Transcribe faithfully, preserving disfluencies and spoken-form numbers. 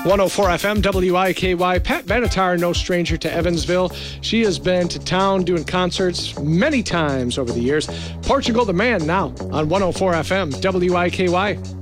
one oh four F M, W I K Y. Pat Benatar, no stranger to Evansville. She has been to town doing concerts many times over the years. Portugal the Man now on one oh four F M, W I K Y.